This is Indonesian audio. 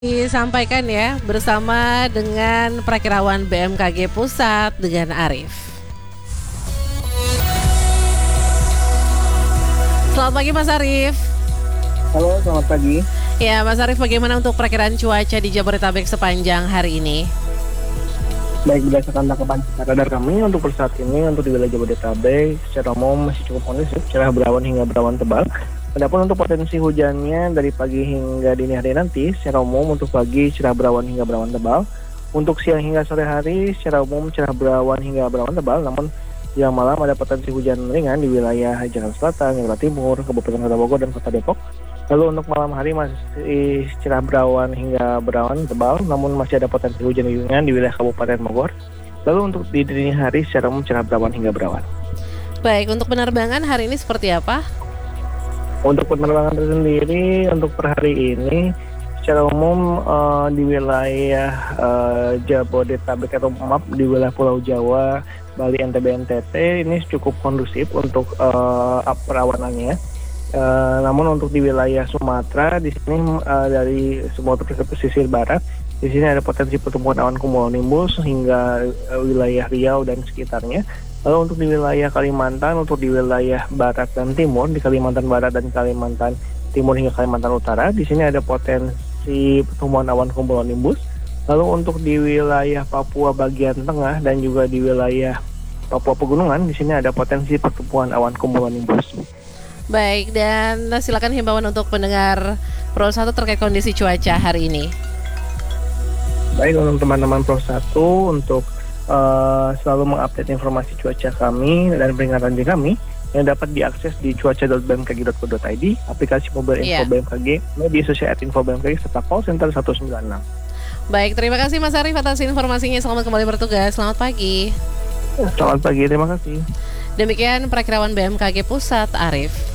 Disampaikan ya bersama dengan Prakirawan BMKG Pusat dengan Arif. Selamat pagi Mas Arif. Halo, selamat pagi. Ya Mas Arif, bagaimana untuk perakiraan cuaca di Jabodetabek sepanjang hari ini? Baik, berdasarkan tangkapan radar kami untuk per saat ini untuk di wilayah Jabodetabek secara umum masih cukup kondusif, cerah berawan hingga berawan tebal. Adapun untuk potensi hujannya dari pagi hingga dini hari nanti, secara umum untuk pagi cerah berawan hingga berawan tebal. Untuk siang hingga sore hari, secara umum cerah berawan hingga berawan tebal. Namun siang malam ada potensi hujan ringan di wilayah Jakarta Selatan, Jakarta Timur, Kabupaten Kota Bogor, dan Kota Depok. Lalu untuk malam hari masih cerah berawan hingga berawan tebal, namun masih ada potensi hujan ringan di wilayah Kabupaten Bogor. Lalu untuk di dini hari secara umum cerah berawan hingga berawan. Baik, untuk penerbangan hari ini seperti apa? Untuk penerbangan tersendiri untuk per hari ini secara umum di wilayah Jabodetabek atau maaf di wilayah Pulau Jawa, Bali, NTB, NTT ini cukup kondusif untuk perawanannya. Namun untuk di wilayah Sumatera di sini dari Sumatera pesisir barat di sini ada potensi pertumbuhan awan cumulonimbus hingga wilayah Riau dan sekitarnya. Lalu untuk di wilayah Kalimantan, untuk di wilayah Barat dan Timur, di Kalimantan Barat dan Kalimantan Timur hingga Kalimantan Utara, di sini ada potensi pertumbuhan awan cumulonimbus. Lalu untuk di wilayah Papua bagian tengah dan juga di wilayah Papua Pegunungan, di sini ada potensi pertumbuhan awan cumulonimbus. Baik, dan silakan himbauan untuk pendengar Pro 1 terkait kondisi cuaca hari ini. Baik, untuk teman-teman Pro 1 untuk selalu mengupdate informasi cuaca kami dan peringatan dini kami yang dapat diakses di cuaca.bmkg.co.id, aplikasi mobile info BMKG, media sosial @info BMKG, serta call center 196. Baik, terima kasih Mas Arif atas informasinya. Selamat kembali bertugas. Selamat pagi. Selamat pagi, terima kasih. Demikian Prakirawan BMKG Pusat, Arif.